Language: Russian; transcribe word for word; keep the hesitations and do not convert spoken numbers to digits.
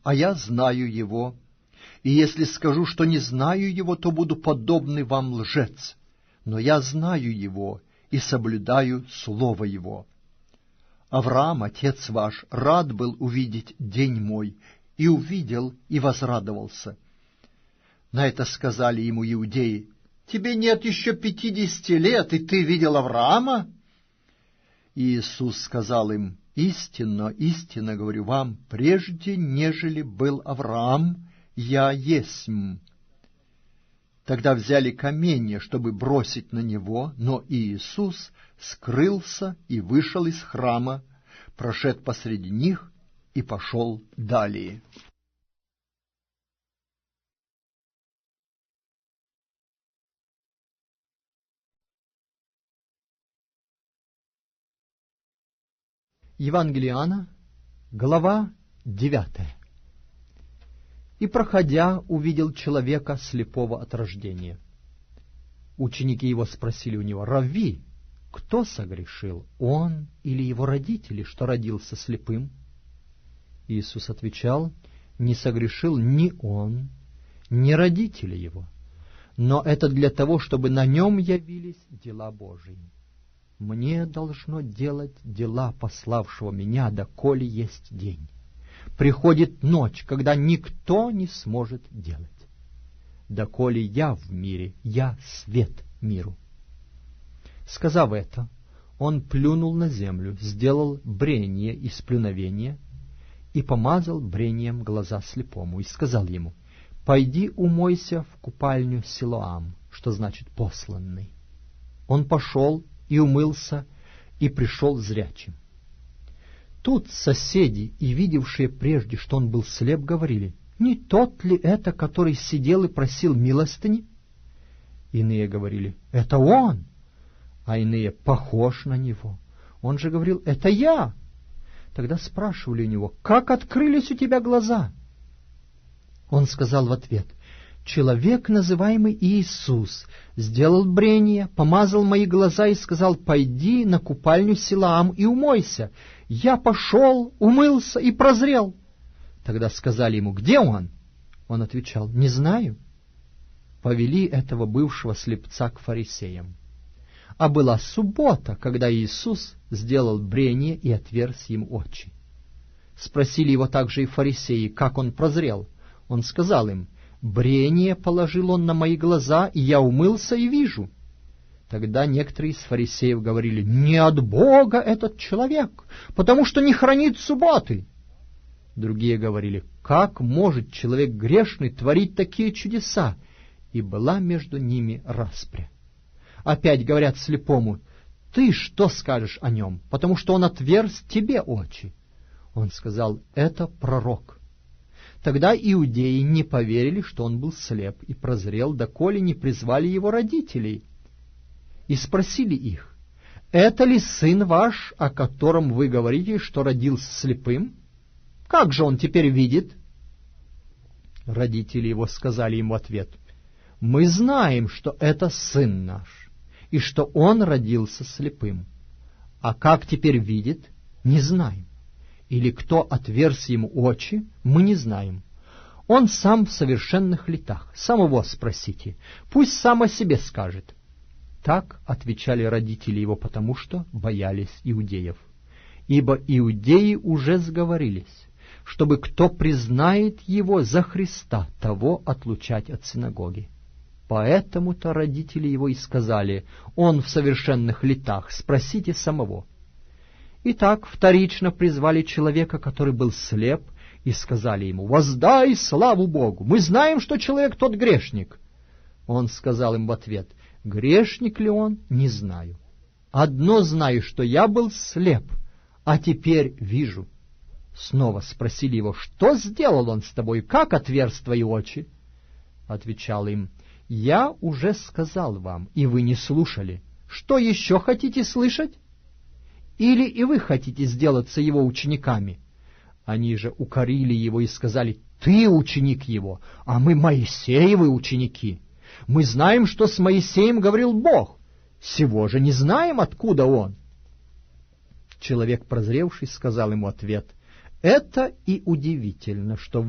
а я знаю его. И если скажу, что не знаю его, то буду подобный вам лжец. Но я знаю его и соблюдаю слово его. Авраам, отец ваш, рад был увидеть день мой, и увидел, и возрадовался. На это сказали ему иудеи: тебе нет еще пятидесяти лет, и ты видел Авраама? И Иисус сказал им: истинно, истинно говорю вам, прежде нежели был Авраам, я есмь. Тогда взяли каменья, чтобы бросить на него, но Иисус скрылся и вышел из храма, прошед посреди них и пошел далее. Евангелие Иоанна, глава девятая. И, проходя, увидел человека слепого от рождения. Ученики его спросили у него: «Равви, кто согрешил, он или его родители, что родился слепым?» Иисус отвечал: «Не согрешил ни он, ни родители его, но это для того, чтобы на нем явились дела Божии. Мне должно делать дела пославшего меня, доколе есть день. Приходит ночь, когда никто не сможет делать. Доколе я в мире, я свет миру». Сказав это, он плюнул на землю, сделал брение из плюновения и помазал брением глаза слепому, и сказал ему: «Пойди умойся в купальню Силоам», что значит «посланный». Он пошел и умылся, и пришел зрячим. Тут соседи, и видевшие прежде, что он был слеп, говорили: «Не тот ли это, который сидел и просил милостыни?» Иные говорили: «Это он», а иные: «Похож на него». Он же говорил: «Это я». Тогда спрашивали у него: «Как открылись у тебя глаза?» Он сказал в ответ: «Человек, называемый Иисус, сделал брение, помазал мои глаза и сказал: пойди на купальню Силоам и умойся. Я пошел, умылся и прозрел». Тогда сказали ему: «Где он?» Он отвечал: «Не знаю». Повели этого бывшего слепца к фарисеям. А была суббота, когда Иисус сделал брение и отверз им очи. Спросили его также и фарисеи, как он прозрел. Он сказал им: «Брение положил он на мои глаза, и я умылся и вижу». Тогда некоторые из фарисеев говорили: «Не от Бога этот человек, потому что не хранит субботы». Другие говорили: «Как может человек грешный творить такие чудеса?» И была между ними распря. Опять говорят слепому: «Ты что скажешь о нем, потому что он отверз тебе очи?» Он сказал: «Это пророк». Тогда иудеи не поверили, что он был слеп и прозрел, доколе не призвали его родителей, и спросили их: «Это ли сын ваш, о котором вы говорите, что родился слепым? Как же он теперь видит?» Родители его сказали ему в ответ: «Мы знаем, что это сын наш, и что он родился слепым. А как теперь видит, не знаем. Или кто отверз ему очи, мы не знаем. Он сам в совершенных летах. Самого спросите, пусть сам о себе скажет». Так отвечали родители его, потому что боялись иудеев. Ибо иудеи уже сговорились, чтобы кто признает его за Христа, того отлучать от синагоги. Поэтому-то родители его и сказали: «Он в совершенных летах, спросите самого». Итак, вторично призвали человека, который был слеп, и сказали ему: «Воздай славу Богу! Мы знаем, что человек тот грешник». Он сказал им в ответ: «Грешник ли он? Не знаю. Одно знаю, что я был слеп, а теперь вижу». Снова спросили его: «Что сделал он с тобой? Как отверз твои очи?» Отвечал им: «Я уже сказал вам, и вы не слушали. Что еще хотите слышать? Или и вы хотите сделаться его учениками?» Они же укорили его и сказали: «Ты ученик его, а мы Моисеевы ученики. Мы знаем, что с Моисеем говорил Бог. Сего же не знаем, откуда он». Человек, прозревший, сказал ему ответ: «Это и удивительно, что